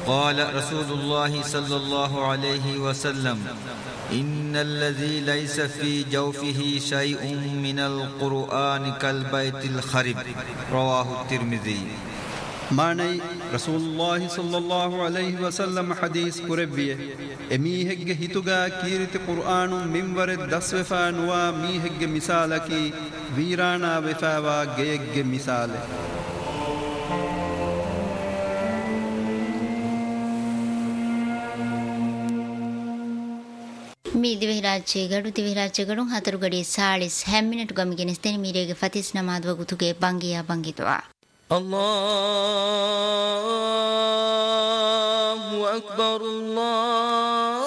قال رسول الله صلى الله عليه وسلم إن الذي ليس في جوفه شيء من القرآن كالبيت الخرب رواه الترمذي. ماني رسول الله صلى الله عليه وسلم حديث قربيه اميهگ هيتوغا كيرت قرآن منور دسوفا نوا ميهگ مثالكي ويرانا وفاوا گيگ مثال. می ದಿವಿರಾಜೆ ಗಡು ದಿವಿರಾಜೆ ಗಡು ಹತರು ಗಡಿ 40 ಮಿನಿಟ್ ಗಮಿಗೆ ನೆಸ್ತೇನೆ ಮೀರೆಗೆ ಫತಿಸ್ ನಮಾದ್ ವಗುತುಗೆ ಬಂಗಿಯ ಬಂಗಿತವಾ الله أكبر الله